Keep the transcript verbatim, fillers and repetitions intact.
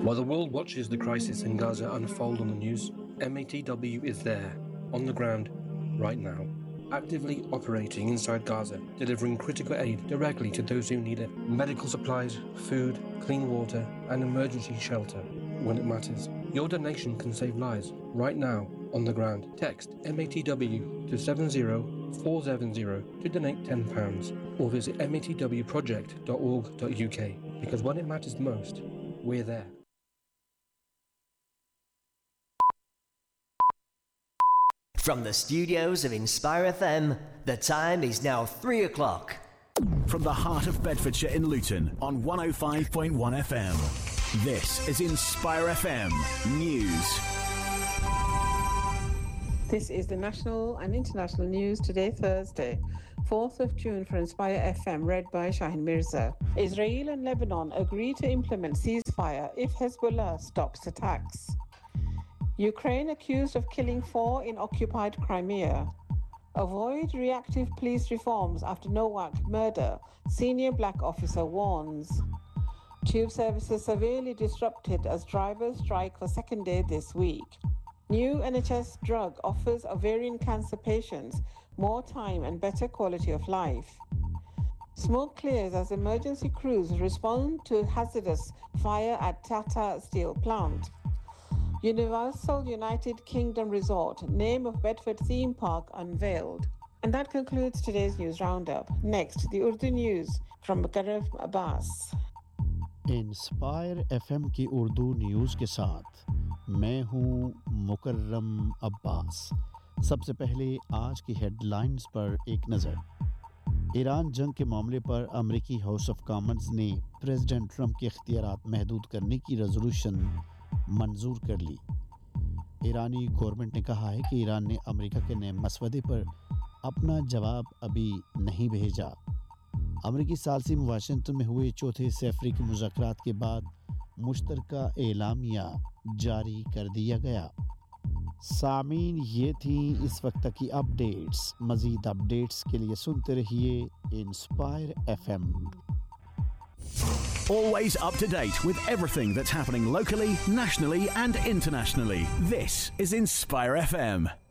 While the world watches the crisis in Gaza unfold on the news, M A T W is there, on the ground, right now, actively operating inside Gaza, delivering critical aid directly to those who need it. Medical supplies, food, clean water, and emergency shelter when it matters. Your donation can save lives right now, on the ground. Text M A T W to seven zero four seven zero to donate ten pounds, or visit matw project dot org dot U K, because when it matters most, we're there. From the studios of Inspire F M, the time is now three o'clock. From the heart of Bedfordshire in Luton on one oh five point one F M, this is Inspire F M News. This is the national and international news today, Thursday, fourth of June for Inspire F M, read by Shahin Mirza. Israel and Lebanon agree to implement ceasefire if Hezbollah stops attacks. Ukraine accused of killing four in occupied Crimea. Avoid reactive police reforms after Nowak murder, senior black officer warns. Tube services severely disrupted as drivers strike for second day this week. New N H S drug offers ovarian cancer patients more time and better quality of life. Smoke clears as emergency crews respond to hazardous fire at Tata Steel plant. Universal United Kingdom Resort, name of Bedford theme park unveiled. And that concludes today's news roundup. Next, the Urdu news from Mukarraf Abbas. Inspire FM की Urdu news के साथ मैं हूं मुकर्रम अब्बास। सबसे पहले आज की headlines पर एक नज़र। ईरान जंग के मामले पर अमेरिकी हाउस ऑफ कॉमन्स ने प्रेसिडेंट ट्रंप के इख्तियारात महदूद करने की रेजोल्यूशन मंजूर कर ली। ईरानी गवर्नमेंट ने कहा है कि ईरान ने अमेरिका के नए मसवदे पर अपना जवाब अभी नहीं भेजा। अमेरिकी सालसीम वाशिंगटन में हुए चौथे हिस्से अफ्रीकी मुज़ाकरात के बाद मुश्तरका एलामिया जारी कर दिया गया। सामीन ये थी इस वक्त की अपडेट्स। मज़ीद अपडेट्स के लिए सुनते रहिए inspire FM. Always up to date with everything that's happening locally, nationally and internationally. This is Inspire F M.